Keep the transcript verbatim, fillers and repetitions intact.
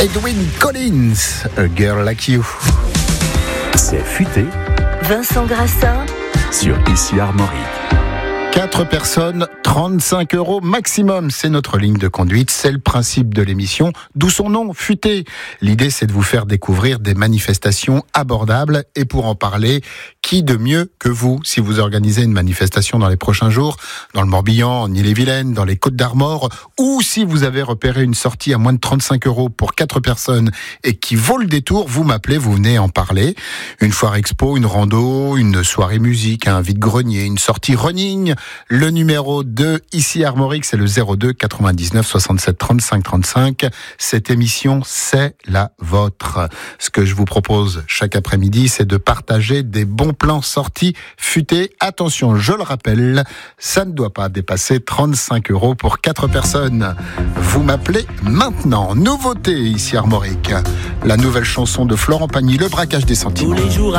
Edwyn Collins, A Girl Like You. C'est futé. Vincent Grassin Sur Ici Armorique. Quatre personnes, trente-cinq euros maximum. C'est notre ligne de conduite. C'est le principe de l'émission. D'où son nom, Futé. L'idée, c'est de vous faire découvrir des manifestations abordables. Et pour en parler, qui de mieux que vous, si vous organisez une manifestation dans les prochains jours, dans le Morbihan, en Ille-et-Vilaine, dans les Côtes-d'Armor, ou si vous avez repéré une sortie à moins de trente-cinq euros pour quatre personnes et qui vaut le détour, vous m'appelez, vous venez en parler. Une foire expo, une rando, une soirée musique, un vide-grenier, une sortie running. Le numéro deux, ici Armorique, c'est le zéro deux quatre-vingt-dix-neuf soixante-sept trente-cinq trente-cinq. Cette émission, c'est la vôtre. Ce que je vous propose chaque après-midi, c'est de partager des bons plans sortis futés. Attention, je le rappelle, ça ne doit pas dépasser trente-cinq euros pour quatre personnes. Vous m'appelez maintenant. Nouveauté ici Armorique. La nouvelle chanson de Florent Pagny, Le braquage des sentiments. Tous les jours